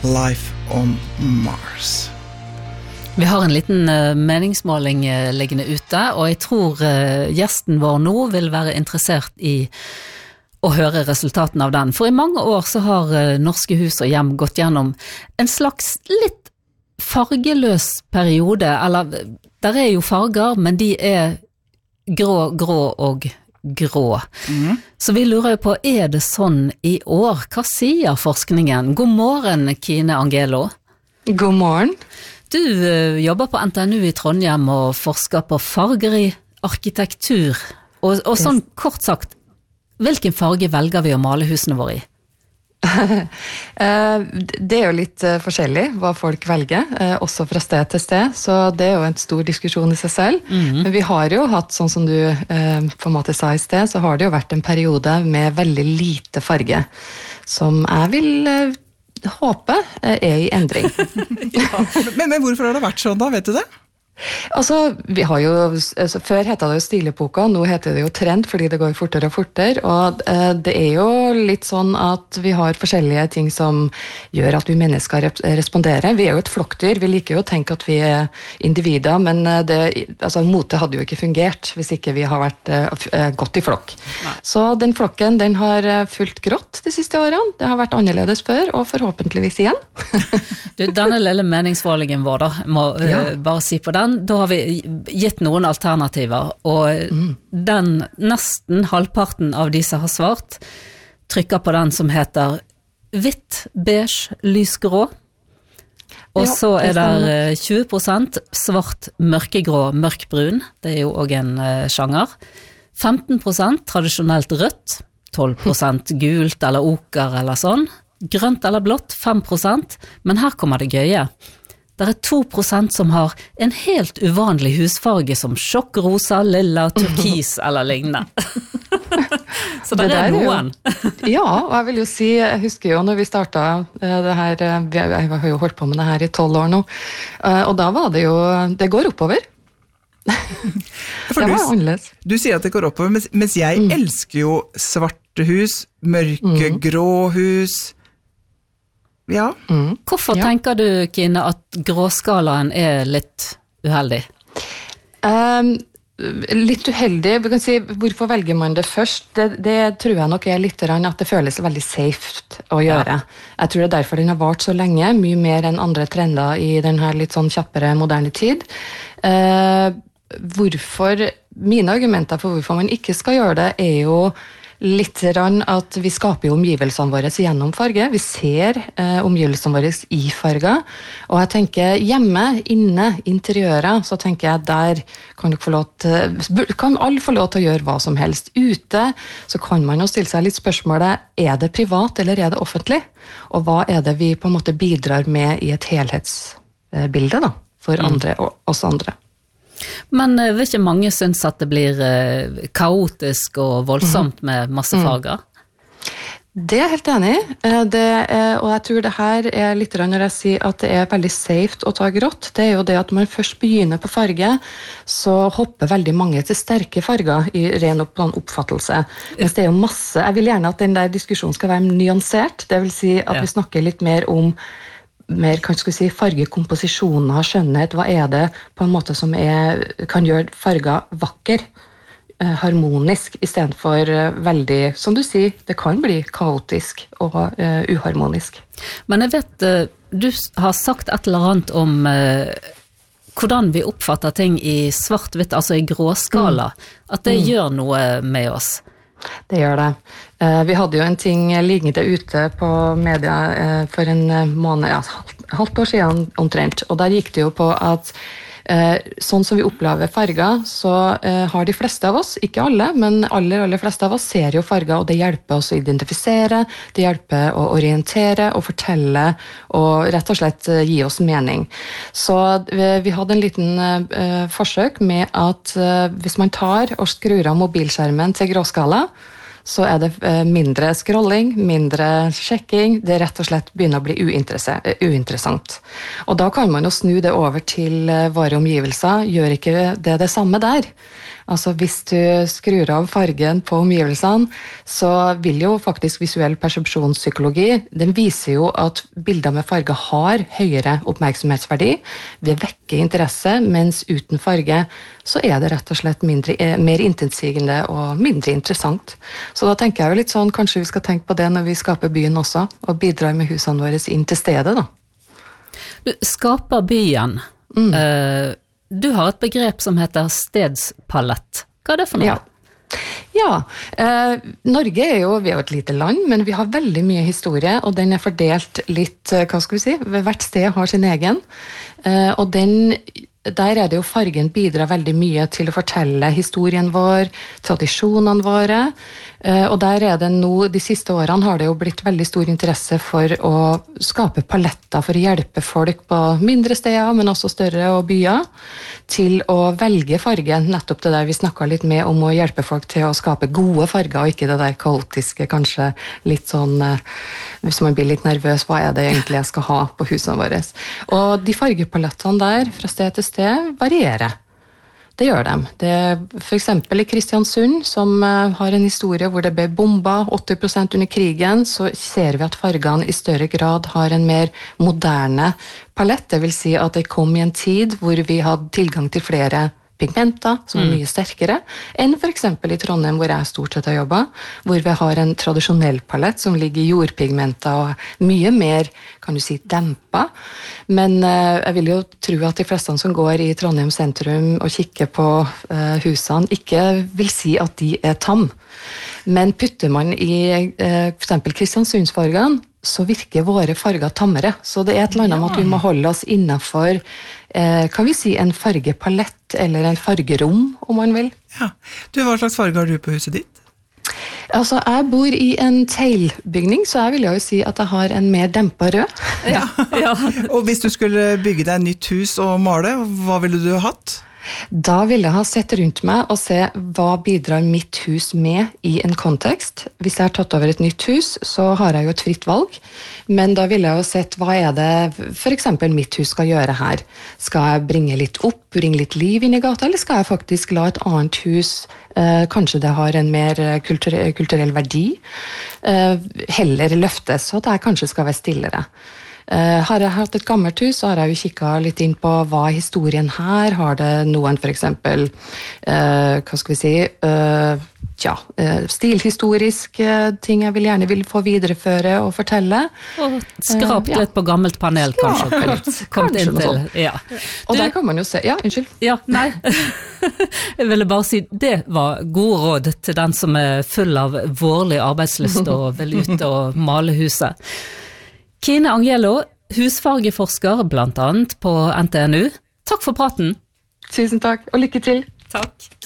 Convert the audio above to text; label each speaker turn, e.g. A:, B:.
A: Life on Mars.
B: Vi har en liten meningsmåling liggende ute, og jeg tror gjesten vår nå vil være interessert i å høre resultatene av den. For i mange år så har Norske Hus og Hjem gått gjennom en slags litt fargeløs periode, eller der er jo farger, men de er grå og grå. Så vi lurer på, er det sånn i år? Hva sier forskningen? God morgen, Kine Angelo.
C: God morgen.
B: Du jobber på NTNU i Trondheim og forsker på farger i arkitektur. Og sånn kort sagt, hvilken farge velger vi å male husene våre i?
C: Det er jo litt forskjellig hva folk velger, også fra sted til sted, så det er jo en stor diskusjon i seg selv. Men vi har jo hatt, sånn som du på en måte sa i sted, så har det jo vært en periode med veldig lite farge, som jeg vil håpe er i endring.
A: Ja. Men hvorfor har det vært sånn da, vet du det?
C: Altså, vi har jo, før heter det jo stilepoka, nå heter det jo trend fordi det går fortere og fortere, og det er jo litt sånn at vi har forskjellige ting som gjør at vi mennesker responderer. Vi er jo et flokkdyr, vi liker jo å tenke at vi er individer, men mote hadde jo ikke fungert hvis ikke vi har vært godt i flokk. Nei. Så den flokken, den har fulgt grått de siste årene, det har vært annerledes før, og forhåpentligvis igjen.
B: Du, denne lille meningsmålingen vår da, må bare si på den. Da har vi gitt noen alternativer, og den nesten halvparten av de som har svart, trykker på den som heter hvitt, beige, lysgrå. Og så er det 20% svart, mørkegrå, mørkbrun. Det er jo også en sjanger. 15% tradisjonelt rødt, 12% gult eller oker eller sånn. Grønt eller blått, 5%, men her kommer det gøye. Det er 2% som har en helt uvanlig husfarge som sjokkrosa, lilla, turkis eller lignende. Så det er noen.
C: Ja, og jeg vil jo si, jeg husker jo når vi startet det her, jeg har jo holdt på med det her i 12 år nå, og da var det jo, det går oppover. Det var annerledes.
A: Du sier at det går oppover, mens jeg elsker jo svarte hus, mørkegrå hus. Ja.
B: Hvorfor tenker du, Kine, at gråskalaen er litt uheldig?
C: Litt uheldig, vi kan si, hvorfor velger man det først? Det tror jeg nok er litt at det føles veldig safe å gjøre. Jeg tror det er derfor den har vart så lenge, mye mer enn andre trender i denne litt sånn kjappere moderne tid. Mine argumenter for hvorfor man ikke skal gjøre det, er jo litt at vi skaper jo omgivelsene våre gjennom farge. Vi ser omgivelsene våre i farger. Og jeg tenker hjemme, inne, interiører, så tenker jeg der kan alle få lov til å gjøre hva som helst. Ute så kan man jo stille seg litt spørsmålet, er det privat eller er det offentlig? Og hva er det vi på en måte bidrar med i et helhetsbilde da, for andre og oss andre?
B: Men vil ikke mange synes at det blir kaotisk og voldsomt med masse farger?
C: Det er jeg helt enig i, og jeg tror det her er litt når jeg sier at det er veldig safe å ta grått, det er jo det at man først begynner på farge, så hopper veldig mange til sterke farger i ren oppfattelse. Mens det er jo masse, jeg vil gjerne at den der diskusjonen skal være nyansert, det vil si at vi snakker litt mer om fargekomposisjoner, skjønnhet, hva er det på en måte som kan gjøre farger vakker, harmonisk, i stedet for veldig, som du sier, det kan bli kaotisk og uharmonisk.
B: Men jeg vet, du har sagt et eller annet om hvordan vi oppfatter ting i svart-hvitt, altså i gråskala, at det gjør noe med oss.
C: Det gjør det. Vi hadde jo en ting liggende ute på media for en måned, halvt år siden omtrent, og der gikk det jo på at sånn som vi opplever farger, så har de fleste av oss, ikke alle, men aller fleste av oss ser jo farger, og det hjelper oss å identifisere, det hjelper å orientere og fortelle, og rett og slett gi oss mening. Så vi hadde en liten forsøk med at hvis man tar og skrur av mobilskjermen til gråskala, så er det mindre scrolling, mindre sjekking, det rett og slett begynner å bli uinteressant. Og da kan man jo snu det over til våre omgivelser, gjør ikke det samme der? Altså hvis du skrur av fargen på omgivelsene, så vil jo faktisk visuell persepsjonspsykologi, den viser jo at bilder med farge har høyere oppmerksomhetsverdi, vil vekke interesse, mens uten farge så er det rett og slett mer intensivende og mindre interessant. Så da tenker jeg jo litt sånn, kanskje vi skal tenke på det når vi skaper byen også, og bidrar med husene våre inn til stedet da.
B: Du skaper byen. Du har et begrep som heter stedspalett. Hva er det for noe?
C: Norge vi er jo et lite land, men vi har veldig mye historie, og den er fordelt litt, hva skal vi si, hvert sted har sin egen, og der er det jo fargen bidrar veldig mye til å fortelle historien vår, tradisjonene våre, og der er det nå, de siste årene har det jo blitt veldig stor interesse for å skape paletter for å hjelpe folk på mindre steder, men også større og byer, til å velge fargen, nettopp det der vi snakket litt med om å hjelpe folk til å skape gode farger, og ikke det der kaotiske, kanskje litt sånn, hvis man blir litt nervøs, hva er det egentlig jeg skal ha på husene våre? Og de fargepalettene der, fra sted til sted, varierer. Det gjør de. Det for eksempel i Kristiansund, som har en historie hvor det ble bomba 80% under krigen, så ser vi at fargene i større grad har en mer moderne palett. Det vil si at det kom i en tid hvor vi hadde tilgang til flere pigmenter, som mye sterkere, enn for eksempel i Trondheim, hvor jeg stort sett har jobbet, hvor vi har en tradisjonell palett som ligger i jordpigmenter og mye mer, kan du si, dempa. Men jeg vil jo tro at de fleste som går i Trondheim sentrum og kikker på husene, ikke vil si at de er tam. Men putter man i for eksempel Kristiansundsfargene, så virker våre farger tammere. Så det er et eller annet med at vi må holde oss innenfor, kan vi si, en fargepalett, eller en fargerom, om man vil.
A: Ja. Du, hva slags farge har du på huset ditt?
C: Altså, jeg bor i en teglbygning, så jeg vil jo si at jeg har en mer dempet rød.
B: Ja.
A: Og hvis du skulle bygge deg et nytt hus og male, hva ville du hatt?
C: Da ville jeg ha sett rundt meg og se hva bidrar mitt hus med i en kontekst. Hvis jeg har tatt over et nytt hus, så har jeg jo et fritt valg. Men da ville jeg jo sett hva er det for eksempel mitt hus skal gjøre her. Skal jeg bringe litt opp, bringe litt liv inn i gata, eller skal jeg faktisk la et annet hus, kanskje det har en mer kulturell verdi, heller løftes, så at jeg kanskje skal være stillere. Har jeg hatt et gammelt hus, så har jeg jo kikket litt inn på hva er historien her. Har det noen for eksempel, hva skal vi si, stilhistorisk ting jeg gjerne vil få videreføre og fortelle.
B: Og skrapt litt på gammelt panel, kanskje. Kommet inn til. Ja.
C: Og der kan man jo se, unnskyld.
B: Ja, nei. Jeg ville bare si, det var gode råd til den som er full av vårlig arbeidslyst og vil ut og male huset. Kine Angelo, husfargeforsker blant annet på NTNU. Takk for praten.
C: Tusen takk, og lykke til.
B: Takk.